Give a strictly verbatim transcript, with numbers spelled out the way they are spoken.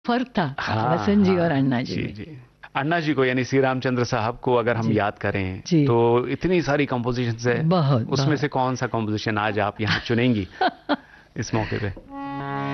फर्क था हाँ वसंत जी हाँ। और अन्ना जी जी में। जी। अन्ना जी को यानी श्री रामचंद्र साहब को अगर हम जी याद करें जी। तो इतनी सारी कंपोजिशंस है, बहुत उसमें से बहुत। कौन सा कंपोजिशन आज आप यहाँ चुनेंगी इस मौके पे?